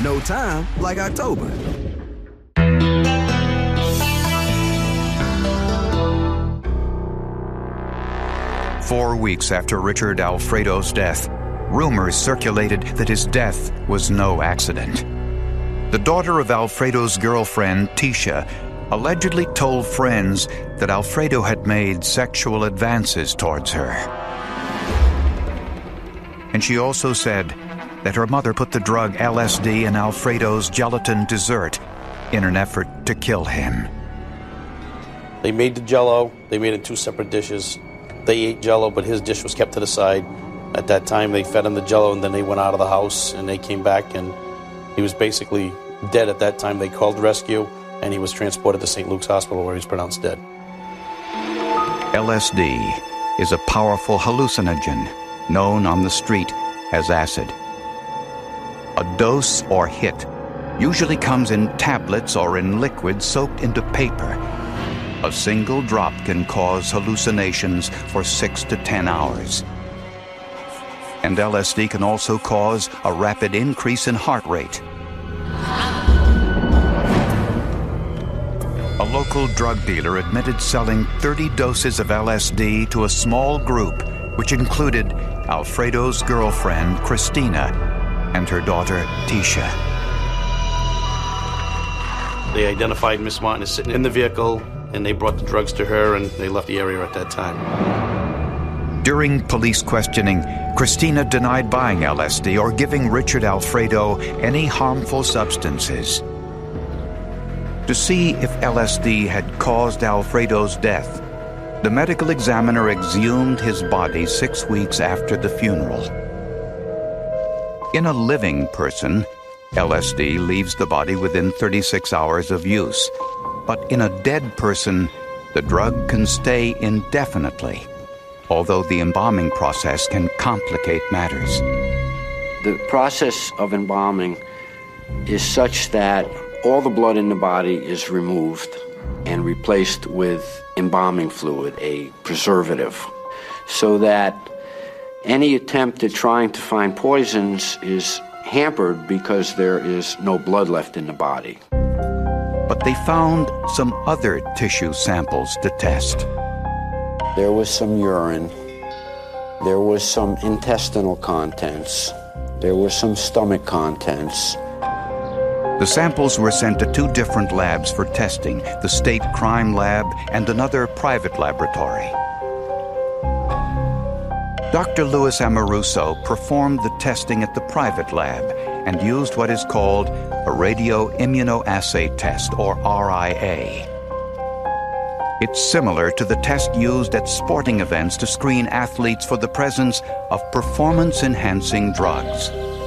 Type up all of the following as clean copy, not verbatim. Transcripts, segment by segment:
No time like October. Four weeks after Richard Alfredo's death, rumors circulated that his death was no accident. The daughter of Alfredo's girlfriend, Tisha, allegedly told friends that Alfredo had made sexual advances towards her. And she also said that her mother put the drug LSD in Alfredo's gelatin dessert in an effort to kill him. They made the Jell-O. They made it in two separate dishes. They ate Jell-O, but his dish was kept to the side. At that time, they fed him the Jell-O, and then they went out of the house, and they came back, and he was basically dead at that time. They called rescue, and he was transported to St. Luke's Hospital, where he was pronounced dead. LSD is a powerful hallucinogen known on the street as acid. A dose or hit usually comes in tablets or in liquid soaked into paper. A single drop can cause hallucinations for 6 to 10 hours. And LSD can also cause a rapid increase in heart rate. A local drug dealer admitted selling 30 doses of LSD to a small group, which included Alfredo's girlfriend, Christina, and her daughter, Tisha. They identified Miss Martin as sitting in the vehicle, and they brought the drugs to her, and they left the area at that time. During police questioning, Christina denied buying LSD or giving Richard Alfredo any harmful substances. To see if LSD had caused Alfredo's death, the medical examiner exhumed his body 6 weeks after the funeral. In a living person, LSD leaves the body within 36 hours of use. But in a dead person, the drug can stay indefinitely, although the embalming process can complicate matters. The process of embalming is such that all the blood in the body is removed and replaced with embalming fluid, a preservative, so that any attempt at trying to find poisons is hampered because there is no blood left in the body. But they found some other tissue samples to test. There was some urine, there was some intestinal contents, there was some stomach contents. The samples were sent to 2 different labs for testing, the State Crime Lab and another private laboratory. Dr. Louis Amoruso performed the testing at the private lab and used what is called a radioimmunoassay test, or RIA. It's similar to the test used at sporting events to screen athletes for the presence of performance-enhancing drugs.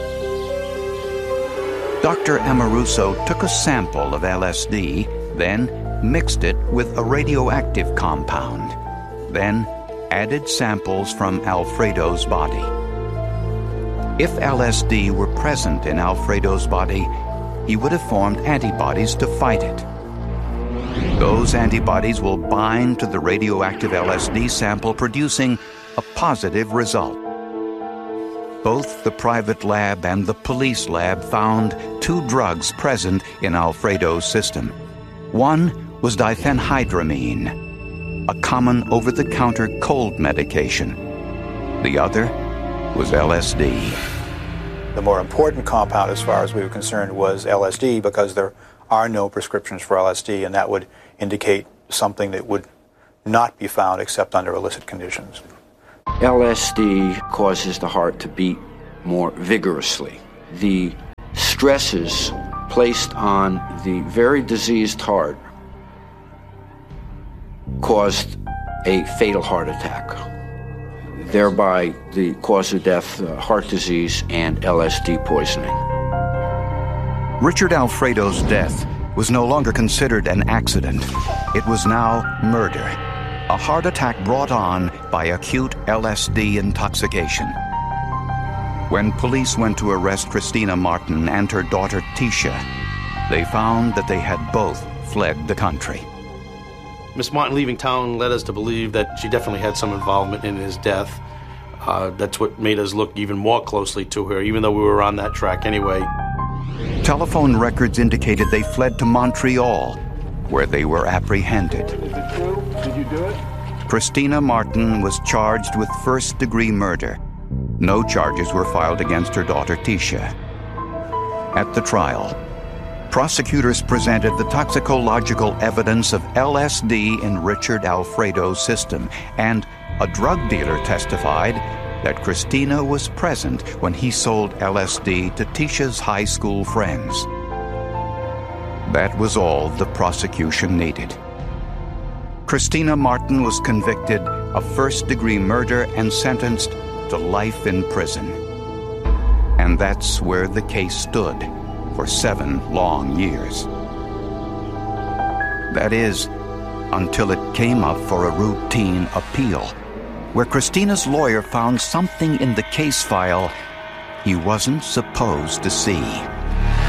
Dr. Amoruso took a sample of LSD, then mixed it with a radioactive compound, then added samples from Alfredo's body. If LSD were present in Alfredo's body, he would have formed antibodies to fight it. Those antibodies will bind to the radioactive LSD sample, producing a positive result. Both the private lab and the police lab found 2 drugs present in Alfredo's system. One was diphenhydramine, a common over-the-counter cold medication. The other was LSD. The more important compound, as far as we were concerned, was LSD, because there are no prescriptions for LSD, and that would indicate something that would not be found except under illicit conditions. LSD causes the heart to beat more vigorously. The stresses placed on the very diseased heart caused a fatal heart attack, thereby the cause of death, heart disease, and LSD poisoning. Richard Alfredo's death was no longer considered an accident. It was now murder, a heart attack brought on by acute LSD intoxication. When police went to arrest Christina Martin and her daughter Tisha, they found that they had both fled the country. Miss Martin leaving town led us to believe that she definitely had some involvement in his death. That's what made us look even more closely to her, even though we were on that track anyway. Telephone records indicated they fled to Montreal, where they were apprehended. Is it true? Did you do it? Christina Martin was charged with first-degree murder. No charges were filed against her daughter Tisha. At the trial, prosecutors presented the toxicological evidence of LSD in Richard Alfredo's system, and a drug dealer testified that Christina was present when he sold LSD to Tisha's high school friends. That was all the prosecution needed. Christina Martin was convicted of first-degree murder and sentenced to life in prison. And that's where the case stood for 7 long years. That is, until it came up for a routine appeal, where Christina's lawyer found something in the case file he wasn't supposed to see.